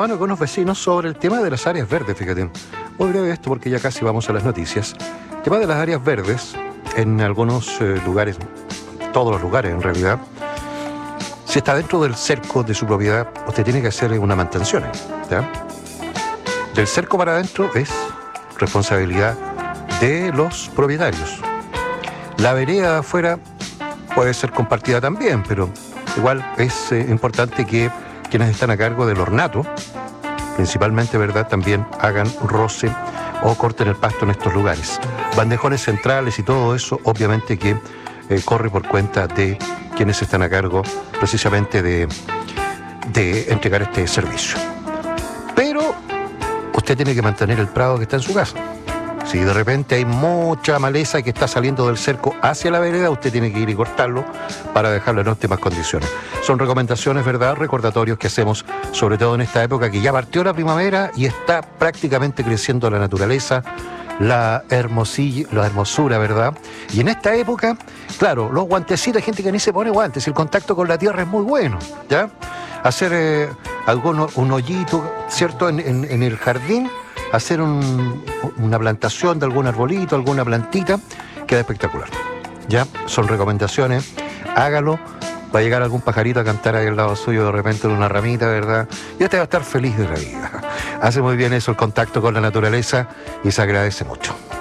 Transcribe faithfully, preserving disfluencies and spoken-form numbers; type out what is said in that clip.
conversaban con unos vecinos sobre el tema de las áreas verdes, fíjate. Muy breve esto porque ya casi vamos a las noticias. El tema de las áreas verdes, en algunos eh, lugares, todos los lugares en realidad, si está dentro del cerco de su propiedad, usted tiene que hacer una mantención, ¿ya? Del cerco para adentro es responsabilidad de los propietarios. La vereda de afuera puede ser compartida también, pero igual es eh, importante que quienes están a cargo del ornato, principalmente, ¿verdad?, también hagan roce o corten el pasto en estos lugares. Bandejones centrales y todo eso, obviamente que eh, corre por cuenta de quienes están a cargo precisamente de, de entregar este servicio. Pero usted tiene que mantener el prado que está en su casa. Si de repente hay mucha maleza que está saliendo del cerco hacia la vereda, usted tiene que ir y cortarlo para dejarlo en óptimas condiciones. Son recomendaciones, ¿verdad?, recordatorios que hacemos, sobre todo en esta época que ya partió la primavera y está prácticamente creciendo la naturaleza, la hermosilla, la hermosura, ¿verdad? Y en esta época, claro, los guantecitos, hay gente que ni se pone guantes, el contacto con la tierra es muy bueno, ¿ya? Hacer eh, algún, un hoyito, ¿cierto?, en, en, en el jardín, hacer un, una plantación de algún arbolito, alguna plantita, queda espectacular. Ya, son recomendaciones, hágalo, va a llegar algún pajarito a cantar ahí al lado suyo de repente en una ramita, ¿verdad? Y usted va a estar feliz de la vida. Hace muy bien eso, el contacto con la naturaleza, y se agradece mucho.